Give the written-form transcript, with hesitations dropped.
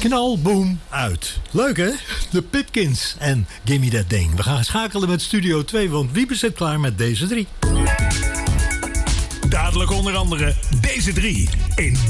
knal, boom, uit. Leuk hè? De Pipkins en Gimme That Ding. We gaan schakelen met Studio 2, want Wiebe zit klaar met deze 3. Dadelijk onder andere deze 3 in